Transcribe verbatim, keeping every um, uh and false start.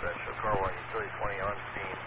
dispatch, so car one, utility twenty on scene.